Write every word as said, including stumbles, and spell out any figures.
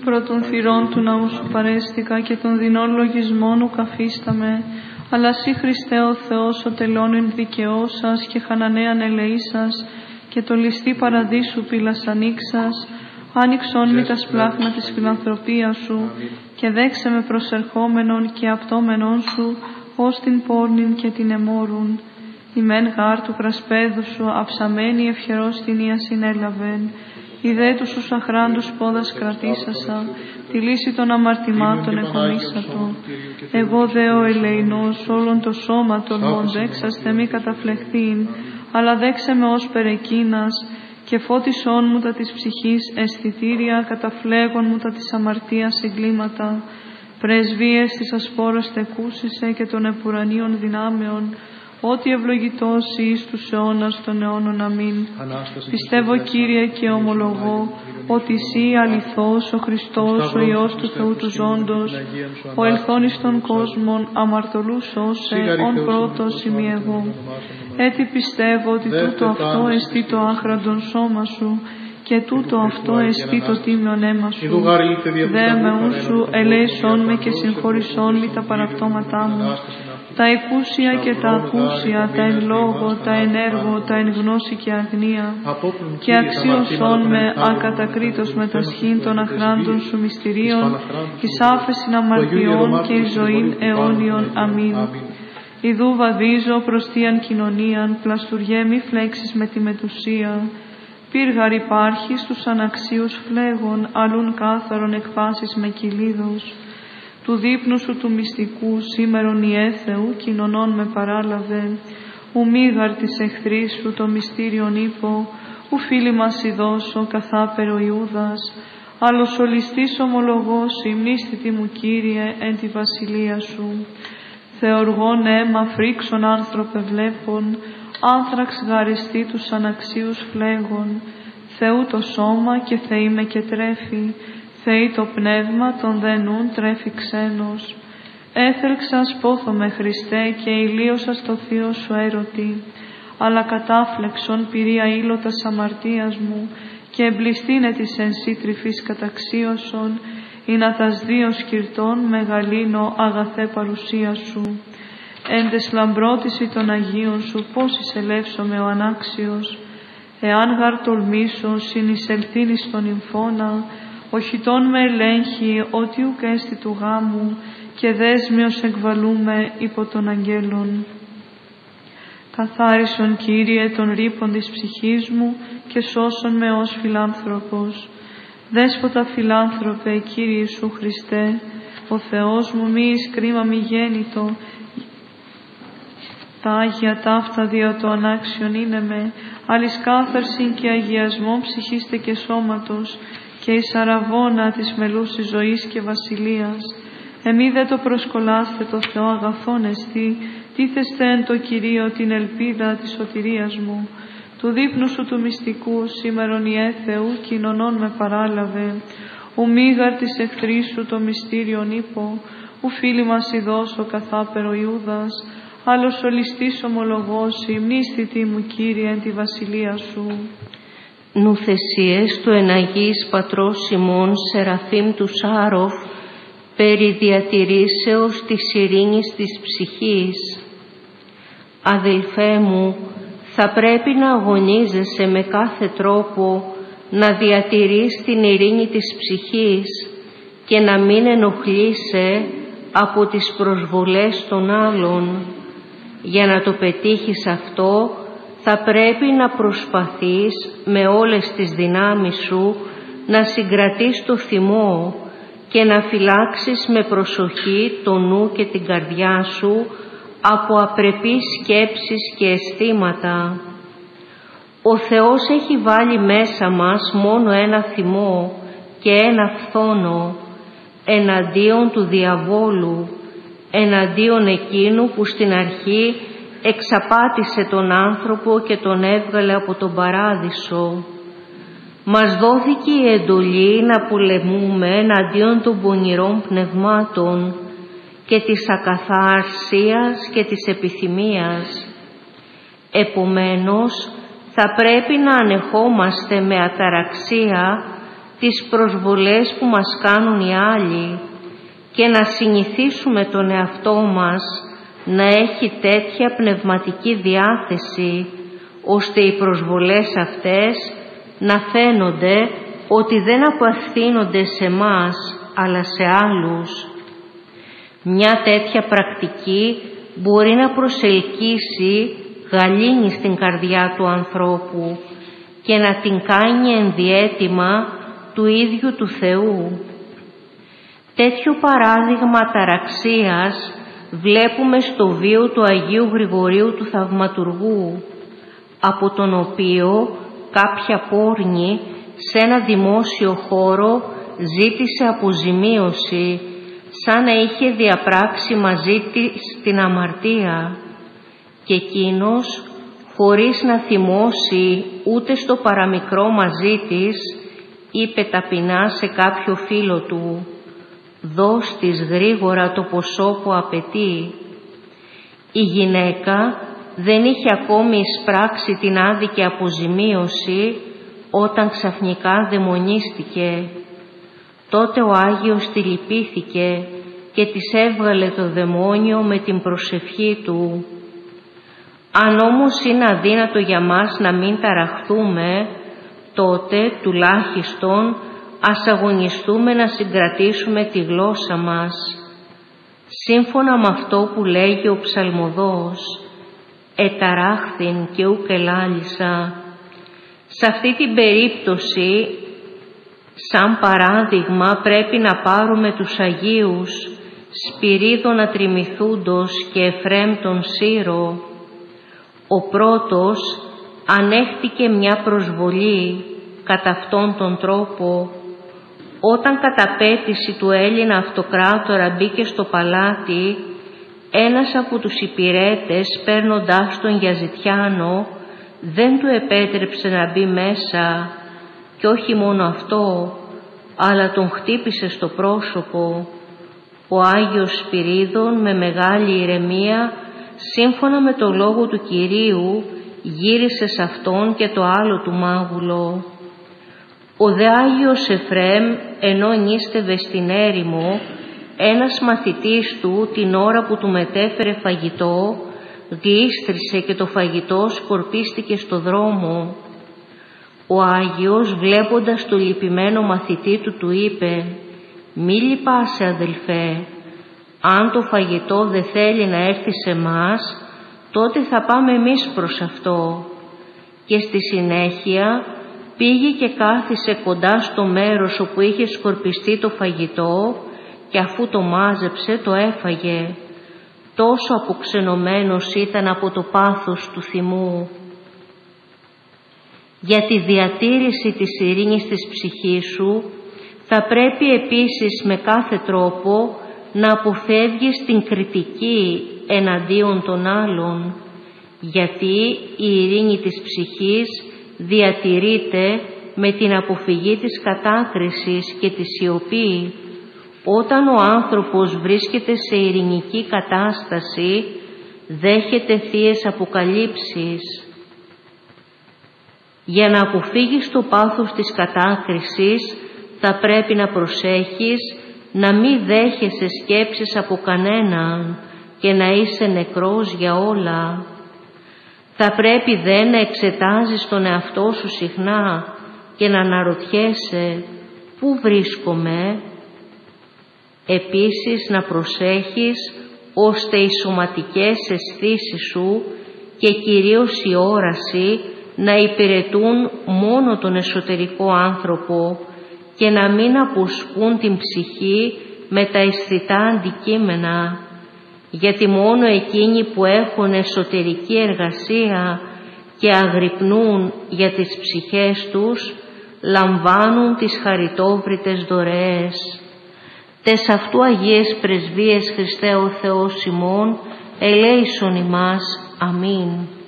προ των θυρών του ναού σου παρέστηκα και των δεινών λογισμών ου καφίσταμε, αλλά σύ Χριστέ ο Θεός ο τελώνην δικαιώσας και χανανέαν ελεήσας και το ληστή παραδείσου πύλας ανοίξας, άνοιξον μη τα σπλάχνα της φιλανθρωπίας σου και δέξε με προσερχόμενον και απτώμενον σου ως την πόρνην και την εμόρουν. Η μεν γάρ του κρασπέδου σου αψαμένη ευχερός την ία συνέλαβεν, η δε τους ους αχράντους πόδας κρατήσασα, τη λύση των αμαρτημάτων εκομίσατο. Εγώ δε ο ελεηνός όλων το σώμα τολμών δέξαστε μη καταφλεχθήν, αλλά δέξε με ως περεκίνας και φώτισόν μου τα της ψυχής αισθητήρια, καταφλέγων μου τα της αμαρτίας εγκλήματα. Πρεσβείες της ασπόρας τεκούσισε και των επουρανίων δυνάμεων, ότι ευλογητός εις τους αιώνας των αιώνων. Αμήν. Πιστεύω, Κύριε, και ομολογώ ότι εσύ αληθώς ο Χριστός, ο Υιός του Θεού του Ζώντος, ο ελθόν εις των κόσμων, αμαρτωλούς σώσε, ον πρώτος ημί εγώ. Έτσι πιστεύω ότι τούτο αυτό εστί το άχραντον σώμα σου και τούτο αυτό εστί το τίμιον αίμα σου. Δε με ούσου ελέησόν με και συγχωρησόν με τα παραπτώματά μου, τα εκούσια και τα ακούσια, τα εν λόγω, τα εν έργο, τα εν γνώση και αγνία, και αξίωσόν με ακατακρίτως με τα σχήν των αχράντων σου μυστηρίων, εις άφεσιν αμαρτιών και εις ζωήν αιώνιον. Αμήν. Ιδού βαδίζω προς τίαν κοινωνίαν, πλαστουριέ μη φλέξεις με τη μετουσία. Πύργαρ υπάρχει στους αναξίους φλέγων, αλλούν κάθαρον εκφάσεις με κυλίδος. Του δείπνου σου του μυστικού, σήμερον ιέθεου, κοινωνών με παράλαβε. Ου μίγαρ της εχθρής σου το μυστήριον ύπο, ου φίλοι μας ειδώσω καθάπερο Ιούδας. Άλλος ο ληστής ομολογός, υμνίστητη μου Κύριε, εν τη βασιλεία σου. Θεοργών αίμα φρίξον άνθρωπε βλέπων, άνθραξ γαριστή τους αναξίους φλέγων. Θεού το σώμα και Θεή με και τρέφει, Θεή το πνεύμα των δενούν τρέφει ξένος. Έθελξας πόθομαι Χριστέ και ηλίωσας το θείο σου έρωτη, αλλά κατάφλεξον πυρία ήλωτας αμαρτίας μου και εμπληστήνε της εν σύ τρυφής καταξίωσον, ή να τας δύο σκυρτών μεγαλύνω αγαθέ παρουσία σου. Εν τες λαμπρότηση των Αγίων σου πώς εισελεύσομαι ο ανάξιος, εάν γαρ τολμήσω συνεισελθήν εις τον υμφώνα, οχιτών με ελέγχει ότι ουκ έστι του γάμου και δέσμιος εκβαλούμε υπό των αγγέλων. Καθάρισον Κύριε τον ρήπον της ψυχής μου και σώσον με ως φιλάνθρωπος. Δέσποτα φιλάνθρωπε Κύριε Ιησού Χριστέ, ο Θεός μου μη εις κρίμα μη γέννητο, τα Άγια ταύτα δια το ανάξιον είναι με, άλλης κάθαρσιν και αγιασμόν ψυχήστε και σώματος, και εις αραβώνα της μελούσης ζωής και βασιλείας. Εμεί δε το προσκολάστε το Θεό αγαθόν εστί, τίθεστε εν το Κυρίο την ελπίδα της σωτηρίας μου. Του δείπνου σου του μυστικού σήμερον ιέθεου κοινωνών με παράλαβε, ου μίγαρ της εχθρής σου το μυστήριον ύπο, ου φίλοι μας ειδώσω καθάπερο Ιούδας, άλλος ο ληστής ομολογός, υμνίστητη μου Κύριε εν τη βασιλεία σου. Νουθεσίες του εναγής πατρός ημών Σεραφείμ του Σάροφ, περί διατηρήσεως της ειρήνης της ψυχής. Αδελφέ μου, θα πρέπει να αγωνίζεσαι με κάθε τρόπο να διατηρείς την ειρήνη της ψυχής και να μην ενοχλείσαι από τις προσβολές των άλλων. Για να το πετύχεις αυτό, θα πρέπει να προσπαθείς με όλες τις δυνάμεις σου να συγκρατείς το θυμό και να φυλάξεις με προσοχή το νου και την καρδιά σου από απρεπείς σκέψεις και αισθήματα. Ο Θεός έχει βάλει μέσα μας μόνο ένα θυμό και ένα φθόνο εναντίον του διαβόλου, εναντίον εκείνου που στην αρχή εξαπάτησε τον άνθρωπο και τον έβγαλε από τον παράδεισο. Μας δόθηκε η εντολή να πολεμούμε εναντίον των πονηρών πνευμάτων και της ακαθαρσίας και της επιθυμίας. Επομένως, θα πρέπει να ανεχόμαστε με αταραξία τις προσβολές που μας κάνουν οι άλλοι και να συνηθίσουμε τον εαυτό μας να έχει τέτοια πνευματική διάθεση ώστε οι προσβολές αυτές να φαίνονται ότι δεν απευθύνονται σε μας αλλά σε άλλους. Μια τέτοια πρακτική μπορεί να προσελκύσει γαλήνη στην καρδιά του ανθρώπου και να την κάνει ενδιαίτημα του ίδιου του Θεού. Τέτοιο παράδειγμα ταραξίας βλέπουμε στο βίο του Αγίου Γρηγορίου του Θαυματουργού, από τον οποίο κάποια πόρνη σε ένα δημόσιο χώρο ζήτησε αποζημίωση, σαν να είχε διαπράξει μαζί της την αμαρτία, και εκείνος, χωρίς να θυμώσει ούτε στο παραμικρό μαζί της, είπε ταπεινά σε κάποιο φίλο του: «Δώσ' της γρήγορα το ποσό που απαιτεί». Η γυναίκα δεν είχε ακόμη εισπράξει την άδικη αποζημίωση όταν ξαφνικά δαιμονίστηκε. Τότε ο Άγιος τη λυπήθηκε και της έβγαλε το δαιμόνιο με την προσευχή του. Αν όμως είναι αδύνατο για μας να μην ταραχθούμε, τότε τουλάχιστον ας αγωνιστούμε να συγκρατήσουμε τη γλώσσα μας, σύμφωνα με αυτό που λέγει ο ψαλμοδός: «Εταράχθην και ουκ ελάλησα». Σε αυτή την περίπτωση, σαν παράδειγμα, πρέπει να πάρουμε τους Αγίους Σπυρίδων Ατριμηθούντος και Εφραίμ τον Σύρο. Ο πρώτος ανέχτηκε μια προσβολή κατά αυτόν τον τρόπο. Όταν κατά πέτηση του Έλληνα αυτοκράτορα μπήκε στο παλάτι, ένας από τους υπηρέτες, παίρνοντάς τον για ζητιάνο, δεν του επέτρεψε να μπει μέσα, και όχι μόνο αυτό, αλλά τον χτύπησε στο πρόσωπο. Ο Άγιος Σπυρίδων με μεγάλη ηρεμία, σύμφωνα με το λόγο του Κυρίου, γύρισε σε αυτόν και το άλλο του μάγουλο. Ο δε Άγιος Εφραίμ, ενώ νήστευε στην έρημο, ένας μαθητής του την ώρα που του μετέφερε φαγητό, γλίστρισε και το φαγητό σκορπίστηκε στο δρόμο. Ο Άγιος, βλέποντας το λυπημένο μαθητή του, του είπε: «Μη λυπάσαι, αδελφέ, αν το φαγητό δεν θέλει να έρθει σε μας, τότε θα πάμε εμείς προς αυτό». Και στη συνέχεια πήγε και κάθισε κοντά στο μέρος όπου είχε σκορπιστεί το φαγητό, και αφού το μάζεψε το έφαγε. Τόσο αποξενωμένος ήταν από το πάθος του θυμού. Για τη διατήρηση της ειρήνης της ψυχής σου θα πρέπει επίσης με κάθε τρόπο να αποφεύγεις την κριτική εναντίον των άλλων, γιατί η ειρήνη της ψυχής διατηρείται με την αποφυγή της κατάκρισης και τη σιωπή. Όταν ο άνθρωπος βρίσκεται σε ειρηνική κατάσταση, δέχεται θείες αποκαλύψεις. Για να αποφύγεις το πάθος της κατάκρισης, θα πρέπει να προσέχεις να μην δέχεσαι σκέψεις από κανέναν και να είσαι νεκρός για όλα. Θα πρέπει δε να εξετάζεις τον εαυτό σου συχνά και να αναρωτιέσαι πού βρίσκομαι. Επίσης να προσέχεις ώστε οι σωματικές αισθήσεις σου και κυρίως η όραση να υπηρετούν μόνο τον εσωτερικό άνθρωπο και να μην αποσπούν την ψυχή με τα αισθητά αντικείμενα, γιατί μόνο εκείνοι που έχουν εσωτερική εργασία και αγρυπνούν για τις ψυχές τους λαμβάνουν τις χαριτόβριτες δωρεές. Τες αυτού Αγίες Πρεσβείες Χριστέ ο Θεός ημών, ελέησον ημάς. Αμήν.